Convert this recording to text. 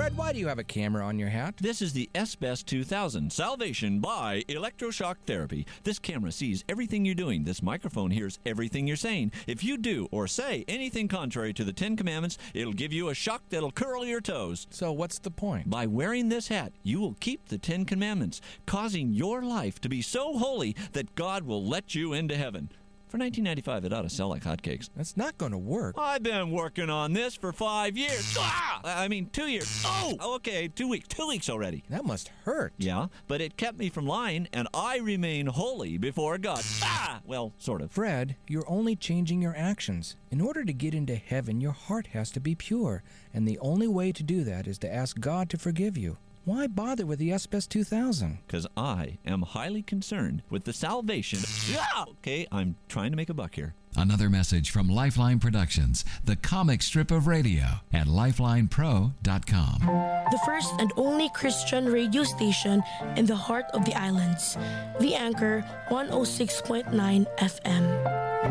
Fred, why do you have a camera on your hat? This is the S-Best 2000, Salvation by Electroshock Therapy. This camera sees everything you're doing. This microphone hears everything you're saying. If you do or say anything contrary to the 10 Commandments, it'll give you a shock that'll curl your toes. So what's the point? By wearing this hat, you will keep the 10 Commandments, causing your life to be so holy that God will let you into heaven. For $19.95, it ought to sell like hotcakes. That's not going to work. I've been working on this for 5 years. 2 years. Oh, okay, 2 weeks. 2 weeks already. That must hurt. Yeah, but it kept me from lying, and I remain holy before God. Well, sort of. Fred, you're only changing your actions. In order to get into heaven, your heart has to be pure, and the only way to do that is to ask God to forgive you. Why bother with the S-Best 2000? Because I am highly concerned with the salvation. Okay, I'm trying to make a buck here. Another message from Lifeline Productions, the comic strip of radio at lifelinepro.com. The first and only Christian radio station in the heart of the islands. The Anchor 106.9 FM.